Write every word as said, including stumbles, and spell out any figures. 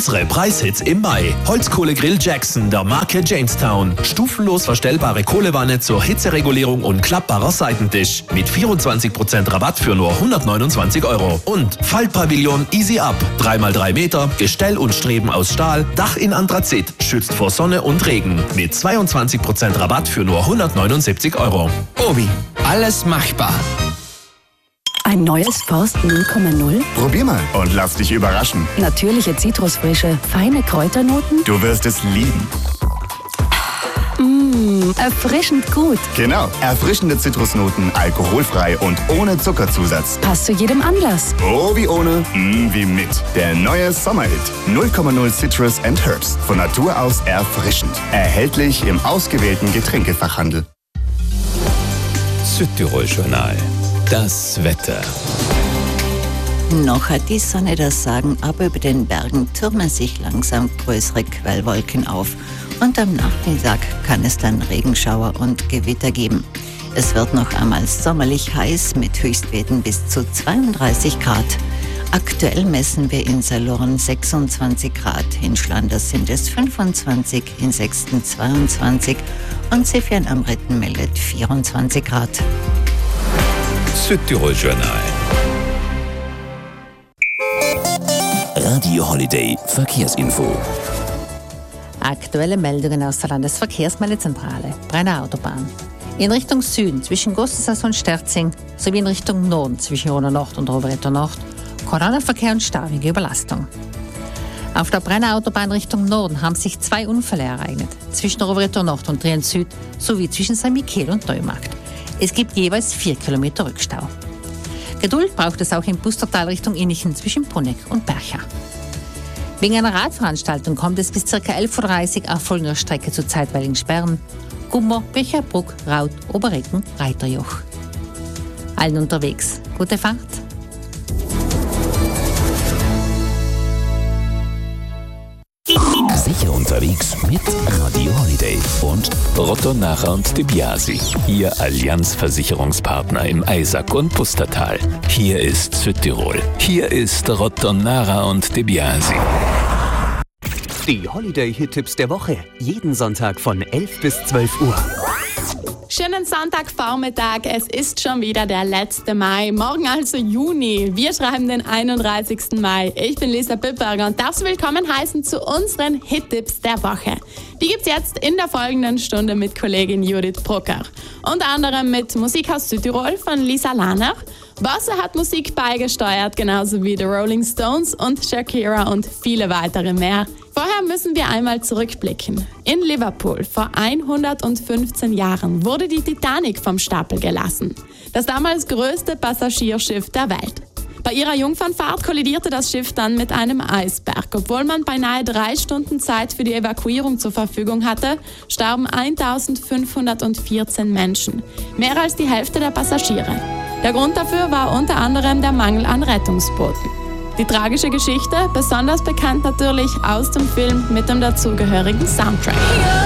Unsere Preishits im Mai. Holzkohlegrill Jackson der Marke Jamestown. Stufenlos verstellbare Kohlewanne zur Hitzeregulierung und klappbarer Seitentisch. Mit vierundzwanzig Prozent Rabatt für nur hundertneunundzwanzig Euro. Und Faltpavillon Easy Up. drei mal drei Meter, Gestell und Streben aus Stahl, Dach in Anthrazit. Schützt vor Sonne und Regen. Mit zweiundzwanzig Prozent Rabatt für nur hundertneunundsiebzig Euro. Obi, alles machbar. Ein neues Forst null Komma null? Probier mal und lass dich überraschen. Natürliche Zitrusfrische, feine Kräuternoten? Du wirst es lieben. Mmh, erfrischend gut. Genau, erfrischende Zitrusnoten, alkoholfrei und ohne Zuckerzusatz. Passt zu jedem Anlass. Oh wie ohne, mm wie mit. Der neue Sommerhit. null Komma null Citrus and Herbs. Von Natur aus erfrischend. Erhältlich im ausgewählten Getränkefachhandel. Südtirol-Journal. Das Wetter. Noch hat die Sonne das Sagen, aber über den Bergen türmen sich langsam größere Quellwolken auf. Und am Nachmittag kann es dann Regenschauer und Gewitter geben. Es wird noch einmal sommerlich heiß mit Höchstwerten bis zu zweiunddreißig Grad. Aktuell messen wir in Salurn sechsundzwanzig Grad, in Schlanders sind es fünfundzwanzig, in Sexten zweiundzwanzig und Seefern am Ritten meldet vierundzwanzig Grad. Südtirol-Journal. Radio Holiday Verkehrsinfo. Aktuelle Meldungen aus der Landesverkehrsmeldezentrale. Brenner Autobahn. In Richtung Süden zwischen Gossensas und Sterzing sowie in Richtung Norden zwischen Rona Nord und Rovereto Nord Koranverkehr und staubige Überlastung. Auf der Brenner Autobahn Richtung Norden haben sich zwei Unfälle ereignet. Zwischen Rovereto Nord und Trient Süd sowie zwischen Sankt Michael und Neumarkt. Es gibt jeweils vier Kilometer Rückstau. Geduld braucht es auch im Pustertal Richtung Innichen zwischen Bruneck und Bercha. Wegen einer Radveranstaltung kommt es bis ca. elf Uhr dreißig auf folgender Strecke zu zeitweiligen Sperren: Gummer, Becherbruck, Raut, Oberrecken, Reiterjoch. Allen unterwegs gute Fahrt. Sicher unterwegs mit Radio Holiday und Rotto Nachher und De Biasi, Ihr Allianz-Versicherungspartner im Eisack und Pustertal. Hier ist Südtirol. Hier ist Rotto Nachher und De Biasi. Die Holiday-Hit-Tipps der Woche. Jeden Sonntag von elf bis zwölf Uhr. Schönen Sonntagvormittag, es ist schon wieder der letzte Mai, morgen also Juni. Wir schreiben den einunddreißigsten Mai. Ich bin Lisa Pipperger und darf Sie willkommen heißen zu unseren Hit-Tipps der Woche. Die gibt's jetzt in der folgenden Stunde mit Kollegin Judith Brucker. Unter anderem mit Musik aus Südtirol von Lisa Lahner. Bosse hat Musik beigesteuert, genauso wie The Rolling Stones und Shakira und viele weitere mehr. Vorher müssen wir einmal zurückblicken. In Liverpool vor hundertfünfzehn Jahren wurde die Titanic vom Stapel gelassen. Das damals größte Passagierschiff der Welt. Bei ihrer Jungfernfahrt kollidierte das Schiff dann mit einem Eisberg. Obwohl man beinahe drei Stunden Zeit für die Evakuierung zur Verfügung hatte, starben eintausendfünfhundertvierzehn Menschen. Mehr als die Hälfte der Passagiere. Der Grund dafür war unter anderem der Mangel an Rettungsbooten. Die tragische Geschichte, besonders bekannt natürlich aus dem Film mit dem dazugehörigen Soundtrack.